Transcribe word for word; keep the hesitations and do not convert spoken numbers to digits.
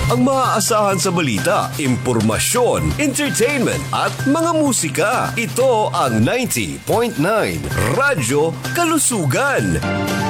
ang maaasahan sa balita, impormasyon, entertainment at mga musika. Ito ang ninety point nine Radyo Kalusugan.